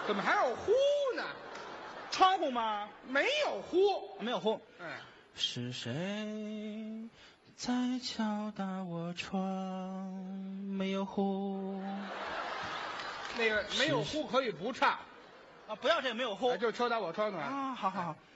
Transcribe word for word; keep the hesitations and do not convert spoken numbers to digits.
怎么还有呼呢？ 窗户吗？ 没有呼， 没有呼。 哎， 是谁在敲打我窗？没有呼。 那个没有呼可以不唱， 啊，不要这个没有呼。 哎就敲打我窗子。 啊，好好好。